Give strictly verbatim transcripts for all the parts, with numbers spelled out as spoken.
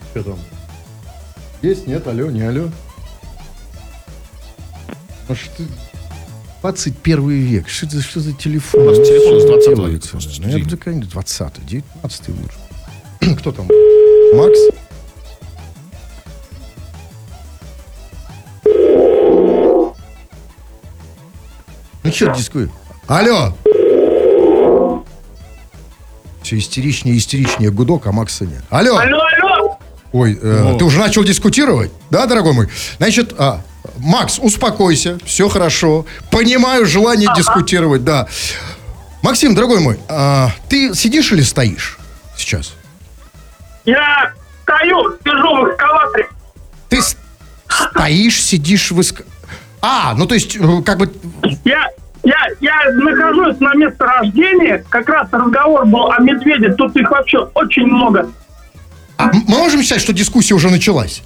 Что там? Есть, нет, алло, не алло. А что... двадцать первый век. Что это, что за телефон? У нас телефон с двадцатого века. века. Ну, я бы, конечно, двадцатый, девятнадцатый лучше. Кто там? Макс? Ну, что дискует? Алло! Все истеричнее, истеричнее гудок, а Макса нет. Алло! Алло, алло! Ой, э, ты уже начал дискутировать? Да, дорогой мой? Значит, а, Макс, успокойся, все хорошо. Понимаю желание ага. дискутировать, да. Максим, дорогой мой, а, ты сидишь или стоишь сейчас? Я стою, сижу в эскалаторе. Ты стоишь, сидишь в эскалаторе? А, ну то есть, как бы... Я, я, я нахожусь на месторождении. Как раз разговор был о медведе. Тут их вообще очень много. А мы можем считать, что дискуссия уже началась?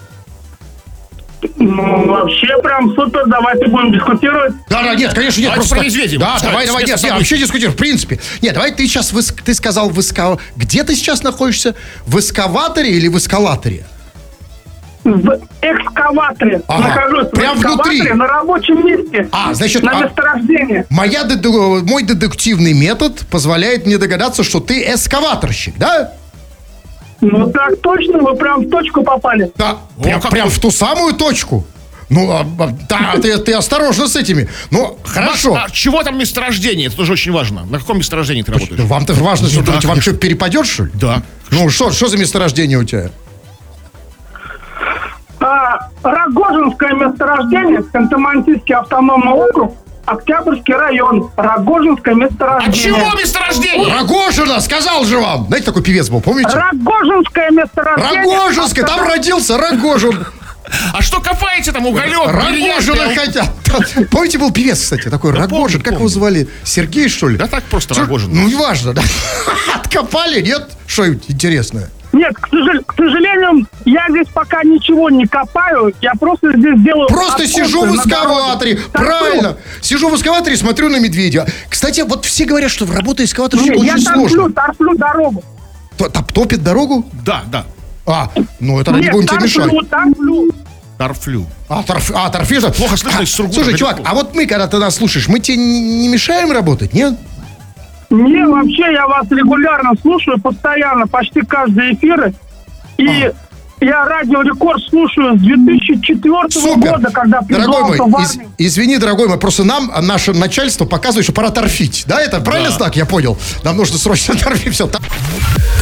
Ну, вообще прям супер. Давайте будем дискутировать. Да, да, нет, конечно, нет. Давайте Просто... про медведя. Да, Что, давай, давай, нет, нет, вообще дискутируем, в принципе. Нет, давай ты сейчас, в эск... ты сказал в эскалаторе. Где ты сейчас находишься? В эскаваторе или в эскалаторе? В экскаваторе. Ага. Нахожусь Прям в экскаваторе внутри. на рабочем месте. А, значит, на а... месторождении. Моя деду... Мой дедуктивный метод позволяет мне догадаться, что ты эскаваторщик, да? Ну так точно, вы прям в точку попали. Да, О, прям, как прям вы... в ту самую точку. Ну, а, а, да, ты, ты осторожно с этими. Ну, хорошо. Макс, а чего там месторождение? Это тоже очень важно. На каком месторождении ты работаешь? Вам-то важно, что да, ты, вам что, перепадешь, что ли? Да. Ну, что, что за месторождение у тебя? А, Рогожинское месторождение, Ханты-Мансийский автономный округ, Октябрьский район, Рогожинское А месторождение. чего месторождение? Рогожина, сказал же вам. Знаете, такой певец был, помните? Рогожинское месторождение. Рогожинское, там родился Рогожин. А что копаете там, уголек? Рогожина хотят. Помните, был певец, кстати, такой Да, Рогожин. помню, Как его помню. звали? Сергей, что ли? Да так просто Что- Рогожин. Ну, неважно, да. Откопали, нет? Что-нибудь интересное? Нет, к, сожал- к сожалению, я здесь пока ничего не копаю, я просто здесь делаю... Просто откосы сижу в на эскаваторе. дороге. Правильно. Сижу в эскаваторе и смотрю на медведя. Кстати, вот все говорят, что работа эскаваторщика Не, я очень торплю, сложно. торплю дорогу. Т- топ- Топит дорогу? Да, да. А, ну это не Нет, будем тебе мешать. торплю, торплю. Торфлю. А, торф, а торфишь? Плохо слышно А, из Сургута, Слушай, далеко. чувак, а вот мы, когда ты нас слушаешь, мы тебе не мешаем работать, нет? Не, вообще, я вас регулярно слушаю, постоянно, почти каждые эфиры. И А. я Радио Рекорд слушаю с две тысячи четвёртого Супер. года, когда Дорогой призвался мой, в из- армию. извини, дорогой мой, просто нам а, наше начальство показывает, что пора торфить. Да, это правильно Да. так, я понял? Нам нужно срочно торфить, все.